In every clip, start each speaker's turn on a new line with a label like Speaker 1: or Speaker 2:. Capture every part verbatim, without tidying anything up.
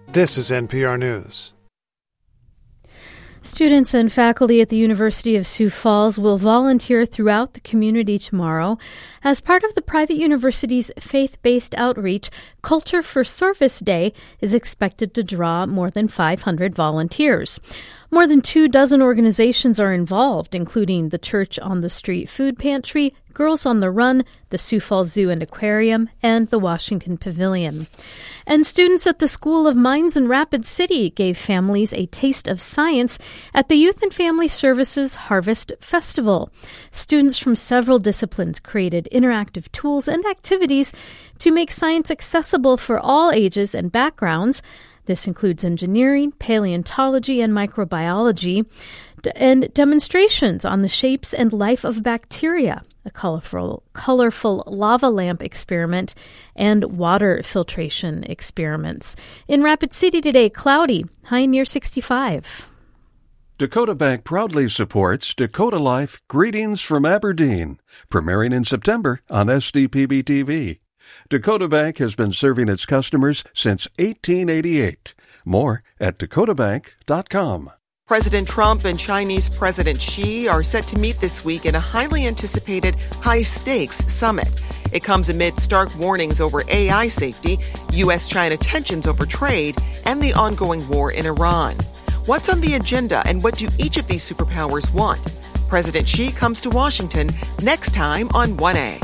Speaker 1: This is N P R News.
Speaker 2: Students and faculty at the University of Sioux Falls will volunteer throughout the community tomorrow as part of the private university's faith-based outreach. Culture for Service Day is expected to draw more than five hundred volunteers. More than two dozen organizations are involved, including the Church on the Street Food Pantry, Girls on the Run, the Sioux Falls Zoo and Aquarium, and the Washington Pavilion. And students at the School of Mines in Rapid City gave families a taste of science at the Youth and Family Services Harvest Festival. Students from several disciplines created interactive tools and activities to make science accessible for all ages and backgrounds. This includes engineering, paleontology, and microbiology, and demonstrations on the shapes and life of bacteria, a colorful, colorful lava lamp experiment, and water filtration experiments. In Rapid City today, cloudy, high near sixty-five.
Speaker 3: Dakota Bank proudly supports Dakota Life Greetings from Aberdeen, premiering in September on S D P B T V. Dakota Bank has been serving its customers since eighteen eighty-eight. More at dakota bank dot com.
Speaker 4: President Trump and Chinese President Xi are set to meet this week in a highly anticipated high-stakes summit. It comes amid stark warnings over A I safety, U S China tensions over trade, and the ongoing war in Iran. What's on the agenda, and what do each of these superpowers want? President Xi comes to Washington next time on one A.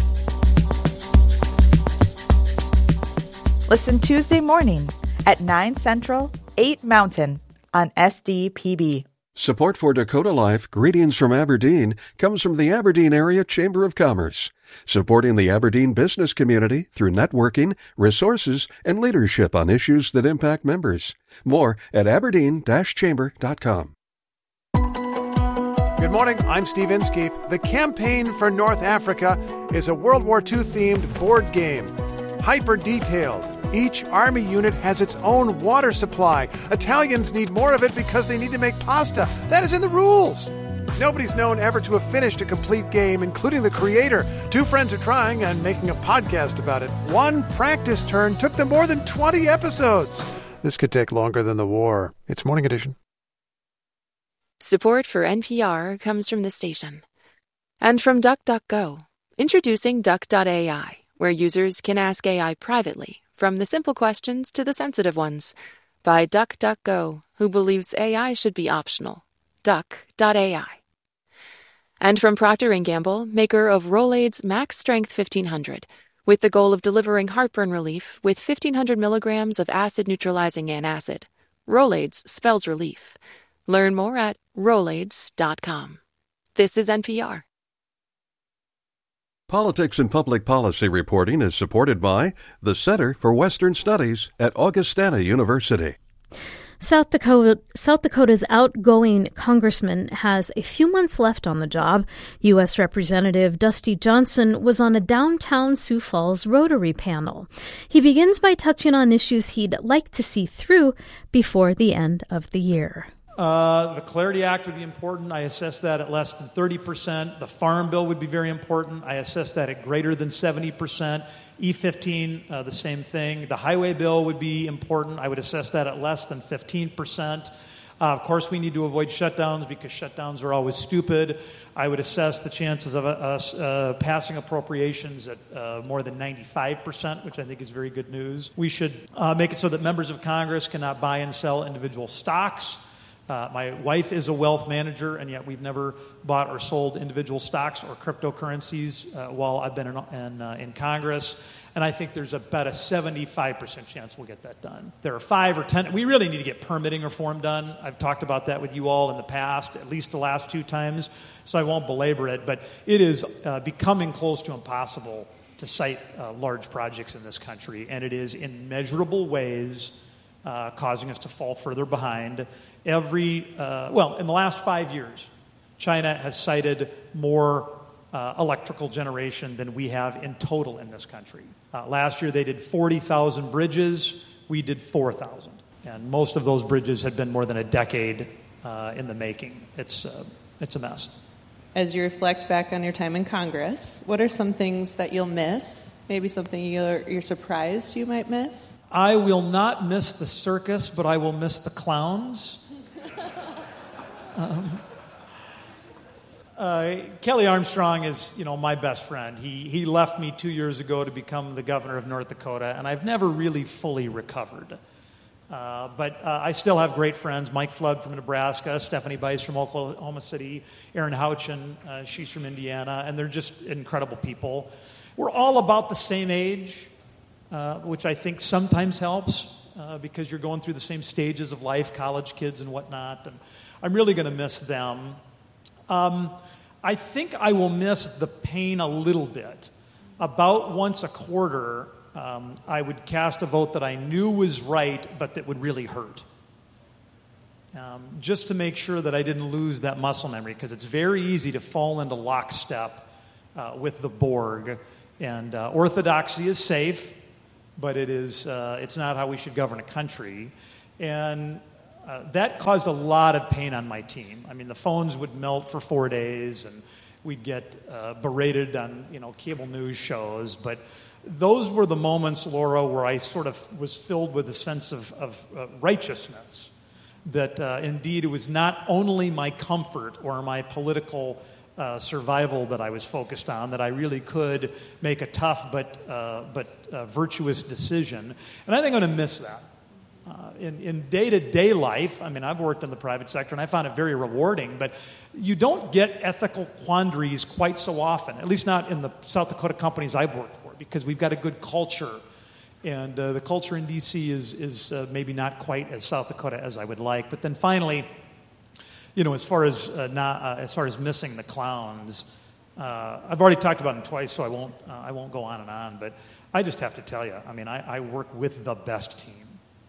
Speaker 5: Listen Tuesday morning at nine Central, eight Mountain on S D P B.
Speaker 3: Support for Dakota Life Greetings from Aberdeen comes from the Aberdeen Area Chamber of Commerce, supporting the Aberdeen business community through networking, resources, and leadership on issues that impact members. More at aberdeen dash chamber dot com.
Speaker 1: Good morning, I'm Steve Inskeep. The Campaign for North Africa is a World War Two themed board game. Hyper-detailed. Each army unit has its own water supply. Italians need more of it because they need to make pasta. That is in the rules. Nobody's known ever to have finished a complete game, including the creator. Two friends are trying and making a podcast about it. One practice turn took them more than twenty episodes. This could take longer than the war. It's Morning Edition.
Speaker 6: Support for N P R comes from the station. And from DuckDuckGo. Introducing Duck dot A I, where users can ask A I privately, from the simple questions to the sensitive ones, by DuckDuckGo, who believes A I should be optional. Duck dot A I. And from Procter and Gamble, maker of Rolaids Max Strength fifteen hundred, with the goal of delivering heartburn relief with fifteen hundred milligrams of acid-neutralizing antacid. Rolaids spells relief. Learn more at rolaids dot com. This is N P R.
Speaker 3: Politics and Public Policy reporting is supported by the Center for Western Studies at Augustana University.
Speaker 2: South Dakota, South Dakota's outgoing congressman has a few months left on the job. U S. Representative Dusty Johnson was on a downtown Sioux Falls Rotary panel. He begins by touching on issues he'd like to see through before the end of the year.
Speaker 7: Uh, the Clarity Act would be important. I assess that at less than thirty percent. The Farm Bill would be very important. I assess that at greater than seventy percent. E fifteen, uh, the same thing. The Highway Bill would be important. I would assess that at less than fifteen percent. Uh, of course, we need to avoid shutdowns because shutdowns are always stupid. I would assess the chances of us uh, passing appropriations at uh, more than ninety-five percent, which I think is very good news. We should uh, make it so that members of Congress cannot buy and sell individual stocks. Uh, my wife is a wealth manager, and yet we've never bought or sold individual stocks or cryptocurrencies uh, while I've been in, in, uh, in Congress. And I think there's about a seventy-five percent chance we'll get that done. There are five or ten. We really need to get permitting reform done. I've talked about that with you all in the past, at least the last two times, so I won't belabor it. But it is uh, becoming close to impossible to cite uh, large projects in this country, and it is in measurable ways uh, causing us to fall further behind. Every, uh, well, in the last five years, China has cited more uh, electrical generation than we have in total in this country. Uh, last year, they did forty thousand bridges. We did four thousand. And most of those bridges had been more than a decade uh, in the making. It's, uh, it's a mess.
Speaker 8: as you reflect back on your time in Congress, what are some things that you'll miss? Maybe something you're, you're surprised you might miss?
Speaker 7: I will not miss the circus, but I will miss the clowns. um, uh, Kelly Armstrong is, you know, my best friend. He he left me two years ago to become the governor of North Dakota, and I've never really fully recovered. Uh, but uh, I still have great friends, Mike Flood from Nebraska, Stephanie Bice from Oklahoma City, Erin Houchin, uh, she's from Indiana, and they're just incredible people. We're all about the same age, uh, which I think sometimes helps uh, because you're going through the same stages of life, college kids and whatnot, and I'm really going to miss them. Um, I think I will miss the pain a little bit. About once a quarter, Um, I would cast a vote that I knew was right, but that would really hurt. Um, just to make sure that I didn't lose that muscle memory, because it's very easy to fall into lockstep uh, with the Borg. And uh, orthodoxy is safe, but it is, uh, it's not how we should govern a country. And uh, that caused a lot of pain on my team. I mean, the phones would melt for four days, and we'd get uh, berated on, you know, cable news shows, but those were the moments, Laura, where I sort of was filled with a sense of, of uh, righteousness, that uh, indeed it was not only my comfort or my political uh, survival that I was focused on, that I really could make a tough but, uh, but uh, virtuous decision. And I think I'm going to miss that. Uh, in, in day-to-day life, I mean, I've worked in the private sector, and I found it very rewarding, but you don't get ethical quandaries quite so often, at least not in the South Dakota companies I've worked for, because we've got a good culture, and uh, the culture in D C is, is uh, maybe not quite as South Dakota as I would like. But then finally, you know, as far as, uh, not, uh, as, far as missing the clowns, uh, I've already talked about them twice, so I won't, uh, I won't go on and on, but I just have to tell you, I mean, I, I work with the best team.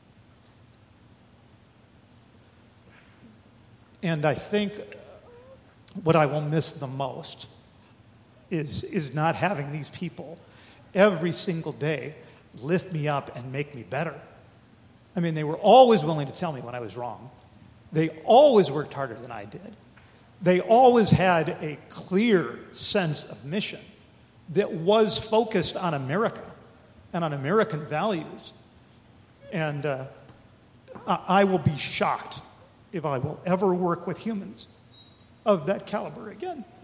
Speaker 7: And I think what I will miss the most is, is not having these people every single day lift me up and make me better. I mean, they were always willing to tell me when I was wrong. They always worked harder than I did. They always had a clear sense of mission that was focused on America and on American values. And uh, I will be shocked if I will ever work with humans of that caliber again.